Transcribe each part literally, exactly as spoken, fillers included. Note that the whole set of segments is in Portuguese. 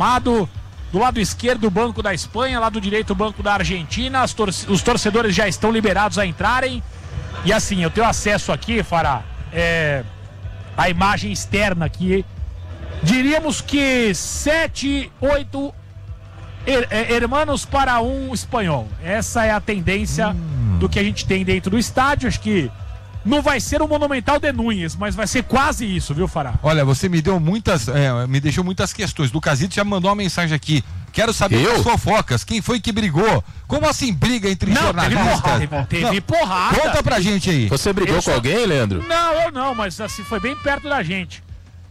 gramado. Do lado esquerdo, o banco da Espanha, lado direito, o banco da Argentina. As tor- os torcedores já estão liberados a entrarem. E assim, eu tenho acesso aqui, Fará, é, a imagem externa aqui. Diríamos que sete, oito her- é, hermanos para um espanhol. Essa é a tendência hum. do que a gente tem dentro do estádio. Acho que não vai ser o Monumental de Núñez, mas vai ser quase isso, viu, Fará? Olha, você me deu muitas, é, me deixou muitas questões. Lucasito já mandou uma mensagem aqui. Quero saber Eu? as fofocas. Quem foi que brigou? Como assim briga entre Não, jornalistas? teve porrada. Teve Não, porrada. Conta pra gente aí. Você brigou Eu com só- alguém, Leandro? Não, eu não, mas assim, foi bem perto da gente.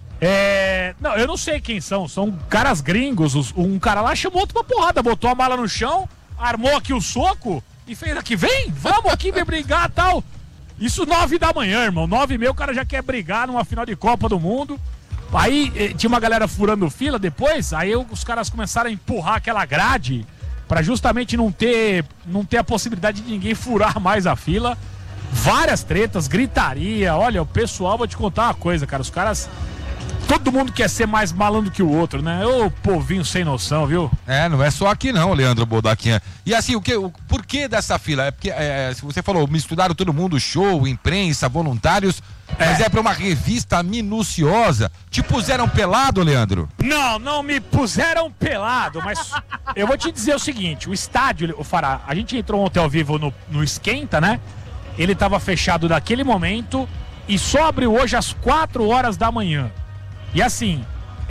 É... Não, eu não sei quem são, são caras gringos. Os- Um cara lá chamou outro pra porrada, botou a mala no chão, armou aqui o soco e fez aqui, vem, vamos aqui, vem brigar e tal. Isso nove da manhã, irmão, nove e meia o cara já quer brigar numa final de Copa do Mundo. Aí eh, tinha uma galera furando fila depois, aí eu- os caras começaram a empurrar aquela grade pra justamente não ter, não ter a possibilidade de ninguém furar mais a fila. Várias tretas, gritaria. Olha, o pessoal, vou te contar uma coisa, cara. Os caras. Todo mundo quer ser mais malandro que o outro, né? Ô povinho sem noção, viu? É, não é só aqui não, Leandro Bodaquinha. E assim, o que, o porquê dessa fila? É porque, é, se você falou, misturaram todo mundo, show, imprensa, voluntários, é. mas é pra uma revista minuciosa. Te puseram pelado, Leandro? Não, não me puseram pelado, mas eu vou te dizer o seguinte: o estádio, o Fará, a gente entrou ontem ao vivo no, no Esquenta, né? Ele tava fechado naquele momento e só abriu hoje às quatro horas da manhã. E assim,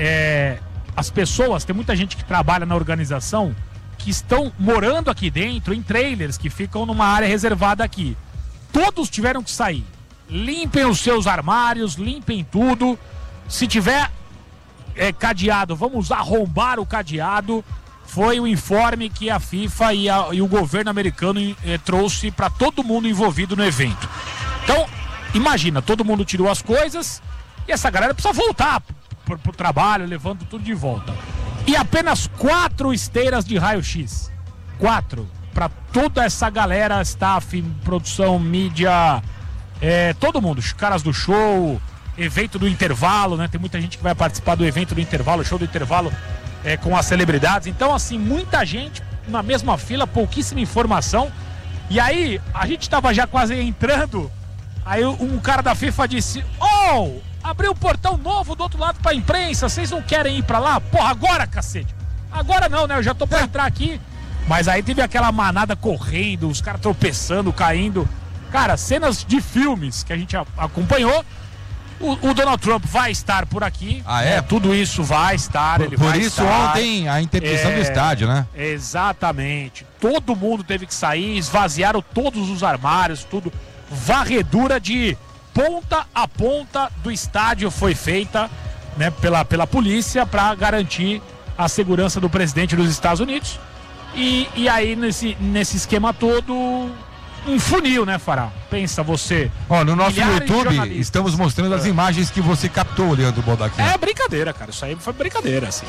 é, as pessoas, tem muita gente que trabalha na organização que estão morando aqui dentro em trailers que ficam numa área reservada aqui. Todos tiveram que sair. Limpem os seus armários, limpem tudo. Se tiver é, cadeado, vamos arrombar o cadeado. Foi o informe que a FIFA e, a, e o governo americano é, trouxe para todo mundo envolvido no evento. Então, imagina, todo mundo tirou as coisas. E essa galera precisa voltar pro, pro trabalho, levando tudo de volta. E apenas quatro esteiras de raio-x. Quatro. Pra toda essa galera, staff, produção, mídia, é, todo mundo. Os caras do show, evento do intervalo, né? Tem muita gente que vai participar do evento do intervalo, show do intervalo é, com as celebridades. Então, assim, muita gente na mesma fila, pouquíssima informação. E aí, a gente tava já quase entrando. Aí um cara da FIFA disse: Oh! Abriu o portão novo do outro lado pra imprensa, vocês não querem ir pra lá? Porra, agora, cacete! Agora não, né? Eu já tô pra entrar aqui. Mas aí teve aquela manada correndo, os caras tropeçando, caindo. Cara, cenas de filmes que a gente a- acompanhou. O, o Donald Trump vai estar por aqui. Ah, é? Né? Tudo isso vai estar, Por, ele por vai isso estar. ontem a interdição É, do estádio, né? Exatamente. Todo mundo teve que sair, esvaziaram todos os armários, tudo. Varredura de ponta a ponta do estádio foi feita, né, pela, pela polícia para garantir a segurança do presidente dos Estados Unidos. E, e aí, nesse, nesse esquema todo, um funil, né, Fará? Pensa você. Ó, no nosso milhares de YouTube jornalistas. estamos mostrando as imagens que você captou, Leandro Bodaquinha. É brincadeira, cara. Isso aí foi brincadeira, assim.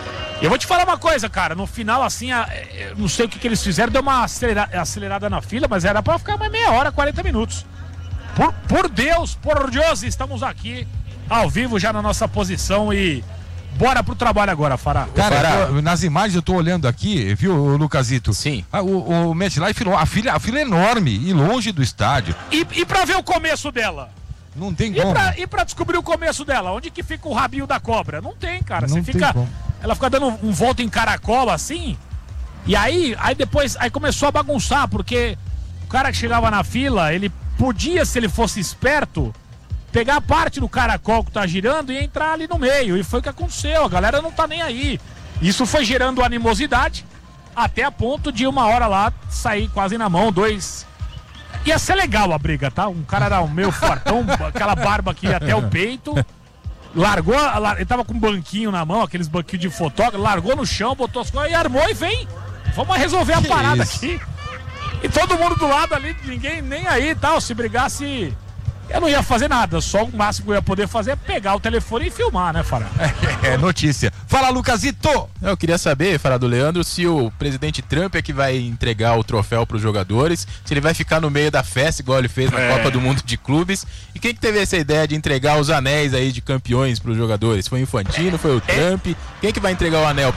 E eu vou te falar uma coisa, cara. No final, assim, a, eu não sei o que, que eles fizeram, deu uma acelera, acelerada na fila, mas era pra ficar mais meia hora, quarenta minutos. Por, por Deus, por Deus, estamos aqui ao vivo já na nossa posição e bora pro trabalho agora, Fará. Cara, Fará. eu- nas imagens eu tô olhando aqui, viu, Lucasito? Sim. Ah, o, o MetLife, a fila, a fila é enorme e longe do estádio. E, e pra ver o começo dela? Não tem E como. pra, e pra descobrir o começo dela? Onde que fica o rabinho da cobra? Não tem, cara. Não Você tem fica. como. Ela fica dando um, um volta em caracol assim. E aí, aí depois aí começou a bagunçar, porque o cara que chegava na fila, ele podia, se ele fosse esperto, pegar a parte do caracol que tá girando e entrar ali no meio. E foi o que aconteceu. A galera não tá nem aí. Isso foi gerando animosidade até a ponto de uma hora lá sair quase na mão, dois. Ia ser legal a briga, tá? Um cara era o meu fortão, aquela barba aqui até o peito. Largou, lar- ele tava com um banquinho na mão, aqueles banquinhos de fotógrafo, largou no chão, botou as coisas e armou e vem. Vamos resolver a Que parada isso? aqui. E todo mundo do lado ali, ninguém nem aí e tal. Se brigasse, eu não ia fazer nada. Só o máximo que eu ia poder fazer é pegar o telefone e filmar, né, Fará? É notícia. Fala, Lucasito! Eu queria saber, falar do Leandro, se o presidente Trump é que vai entregar o troféu pros jogadores, se ele vai ficar no meio da festa, igual ele fez na É. Copa do Mundo de Clubes. E quem que teve essa ideia de entregar os anéis aí de campeões pros jogadores? Foi o Infantino, foi o Trump? Quem que vai entregar o anel